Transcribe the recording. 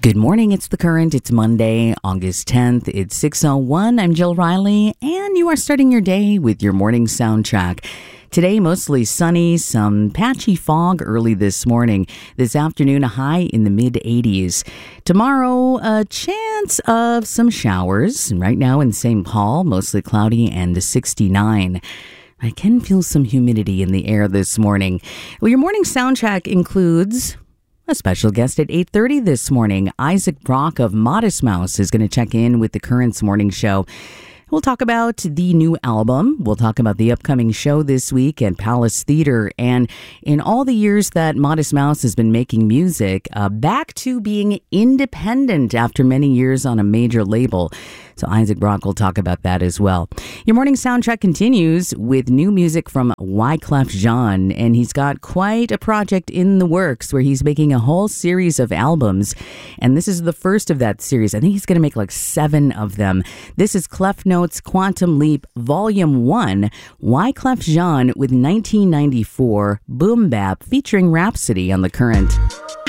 Good morning, it's The Current. It's Monday, August 10th. It's 6:01. I'm Jill Riley, and you are starting your day with your morning soundtrack. Today, mostly sunny, some patchy fog early this morning. This afternoon, a high in the mid-80s. Tomorrow, a chance of some showers. Right now in St. Paul, mostly cloudy and 69. I can feel some humidity in the air this morning. Well, your morning soundtrack includes a special guest at 8:30 this morning. Isaac Brock of Modest Mouse is going to check in with the Current's morning show. We'll talk about the new album. We'll talk about the upcoming show this week at Palace Theater. And in all the years that Modest Mouse has been making music, back to being independent after many years on a major label. So Isaac Brock will talk about that as well. Your morning soundtrack continues with new music from Wyclef Jean, and he's got quite a project in the works where he's making a whole series of albums, and this is the first of that series. I think he's going to make like 7 of them. This is Clef Notes Quantum Leap Volume 1, Wyclef Jean with 1994 Boom Bap featuring Rhapsody on The Current.